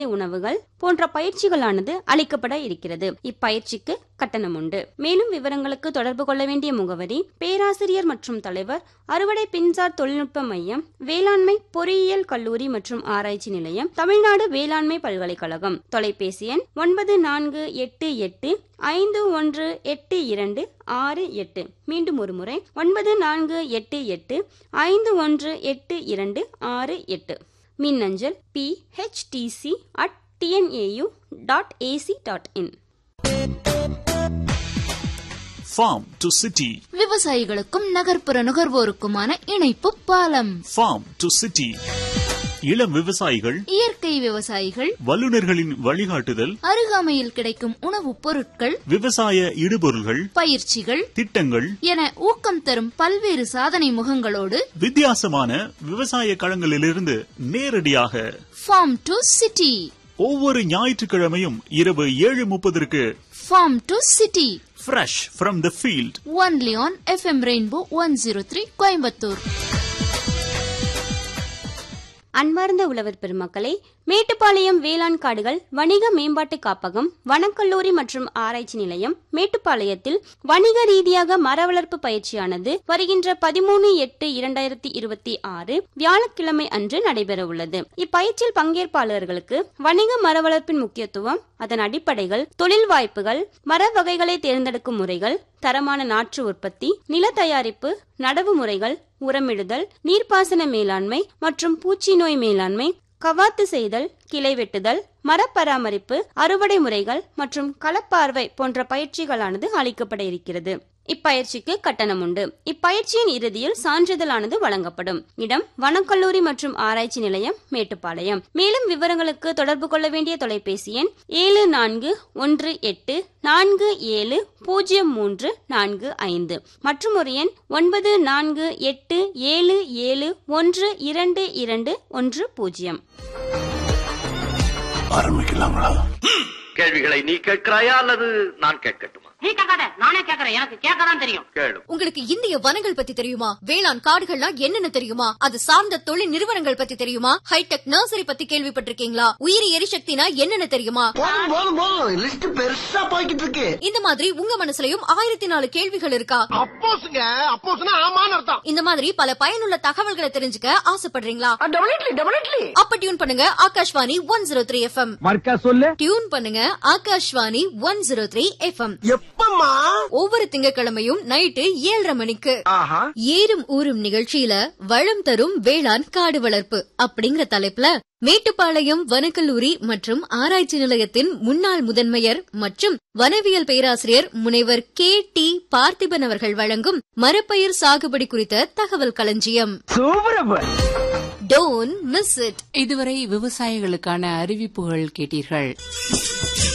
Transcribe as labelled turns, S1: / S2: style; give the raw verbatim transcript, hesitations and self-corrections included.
S1: உணவுகள் போன்ற பயிற்சிகளானது அளிக்கப்பட இருக்கிறது. இப்பயிற்சிக்கு கட்டணம் உண்டு. மேலும் விவரங்களுக்கு தொடர்பு கொள்ள வேண்டிய முகவரி பேராசிரியர் மற்றும் தலைவர், அறுவடை பின்சார் தொழில்நுட்ப மையம், வேளாண்மை பொறியியல் கல்லூரி மற்றும் ஆராய்ச்சி நிலையம், தமிழ்நாடு வேளாண்மை பல்கலைக்கழகம். தொலைபேசி எண் ஒன்பது நான்கு எட்டு எட்டு ஐந்து ஒன்று எட்டு இரண்டு ஆறு எட்டு. மீண்டும் ஒரு முறை ஒன்பது நான்கு எட்டு எட்டு ஐந்து ஒன்று எட்டு இரண்டு ஆறு எட்டு. மின்னஞ்சல் B H D see at T N A you dot A C dot in.
S2: Farm to City.
S3: விவசாயிகளுக்கும் நகர்ப்புற நுகர்வோருக்குமான இணைப்பு பாலம்.
S2: Farm to City. இளம் விவசாயிகள்,
S3: இயற்கை விவசாயிகள்,
S2: வல்லுநர்களின் வழிகாட்டுதல்,
S3: அருகாமையில் கிடைக்கும் உணவுப் பொருட்கள்,
S2: விவசாய இடுபொருள்கள்,
S3: பயிற்சிகள்,
S2: திட்டங்கள்
S3: என ஊக்கம் தரும் பல்வேறு சாதனை முகங்களோடு
S2: வித்தியாசமான விவசாய களங்களிலிருந்து நேரடியாக
S3: ஃபார்ம் டு சிட்டி
S2: ஒவ்வொரு ஞாயிற்றுக்கிழமையும் இரவு ஏழு முப்பதற்கு
S3: form to city
S2: fresh from the field
S3: only on F M rainbow one zero three Coimbatore.
S1: அன்பார்ந்த உழவர் பெருமக்களே, மேட்டுப்பாளையம் வேளாண் காடுகள் வணிக மேம்பாட்டு காப்பகம், வனக்கல்லூரி மற்றும் ஆராய்ச்சி நிலையம் மேட்டுப்பாளையத்தில் வணிக ரீதியாக மர வளர்ப்பு பயிற்சியானது வருகின்ற பதிமூணு எட்டு இரண்டாயிரத்தி இருபத்தி ஆறு வியாழக்கிழமை அன்று நடைபெற உள்ளது. இப்பயிற்சியில் பங்கேற்பாளர்களுக்கு வணிக மர வளர்ப்பின் முக்கியத்துவம், அதன் அடிப்படைகள், தொழில் வாய்ப்புகள், மர வகைகளை தேர்ந்தெடுக்கும் முறைகள், தரமான நாற்று உற்பத்தி, நில தயாரிப்பு, நடவு முறைகள், உரமிடுதல், நீர்ப்பாசன மேலாண்மை மற்றும் பூச்சி நோய் மேலாண்மை, கவாத்து செய்தல், கிளை வெட்டுதல், மர பராமரிப்பு, அறுவடை முறைகள் மற்றும் களப்பார்வை போன்ற பயிற்சிகளானது அளிக்கப்பட இருக்கிறது. இப்பயிற்சிக்கு கட்டணம் உண்டு. இப்பயிற்சியின் இறுதியில் சான்றிதழானது வழங்கப்படும். இடம் வனக்கல்லூரி மற்றும் ஆராய்ச்சி நிலையம், மேட்டுப்பாளையம். மேலும் விவரங்களுக்கு தொடர்பு கொள்ள வேண்டிய தொலைபேசி எண் ஏழு நான்கு ஒன்று எட்டு நான்கு ஏழு பூஜ்ஜியம் மூன்று நான்கு ஐந்து மற்றும் ஒரு எண் ஒன்பது நான்கு எட்டு ஏழு ஏழு ஒன்று இரண்டு இரண்டு ஒன்று பூஜ்ஜியம்.
S4: ஆரம்பிக்கலாங்களா?
S5: கேள்விகளை நீ கேட்கிறாயா அல்லது நான் கேட்கட்டுமா?
S6: நீ கேட்காத, நானே கேட்கிறேன். எனக்கு கேட்கதான் தெரியும்.
S5: கேளு.
S7: உங்களுக்கு இந்திய வனங்கள் பத்தி தெரியுமா? வேளாண் காடுகள்னா என்னென்ன தெரியுமா? அது சார்ந்த தொழில் நிறுவனங்கள் பத்தி தெரியுமா? ஹைடெக் நர்சரி பத்தி கேள்விப்பட்டிருக்கீங்களா? உயிரி எரிசக்தினா என்னென்ன தெரியுமா?
S4: லிஸ்ட் பெருசா போய்கிட்டு இருக்கு.
S7: இந்த மாதிரி உங்க மனசுலயும் ஆயிரத்தி நாலு கேள்விகள் இருக்கா?
S4: அப்போஸ்ங்க, அப்போஸ்னா ஆமான்னு அர்த்தம்.
S7: இந்த மாதிரி பல பயனுள்ள தகவல்களை தெரிஞ்சுக்க ஆசைப்படுறீங்களா?
S4: Definitely definitely.
S7: அப்ப டியூன் பண்ணுங்க Akashvani one zero three F M.
S4: மர்க்கா சொல்லு.
S7: டியூன் பண்ணுங்க Akashvani one zero three F M.
S4: எப்பமா?
S7: ஒவ்வொரு திங்கட்கிழமையும் நைட்டு ஏழரை மணிக்கு.
S4: ஆஹா.
S7: ஏறும் ஊரும் நிகழ்ச்சியில வளம் தரும் வேளாண் காடு வளர்ப்பு அப்படிங்கிற தலைப்புல மேட்டுப்பாளையம் வனக்கல்லூரி மற்றும் ஆராய்ச்சி நிலையத்தின் முன்னாள் முதன்மையர் மற்றும் வனவியல் பேராசிரியர் முனைவர் கே டி பார்த்திபன் அவர்கள் வழங்கும் மரப்பயிர் சாகுபடி குறித்த தகவல் களஞ்சியம். Don't miss it.
S8: இதுவரை விவசாயிகளுக்கான அறிவிப்புகள் கேட்டீர்கள்.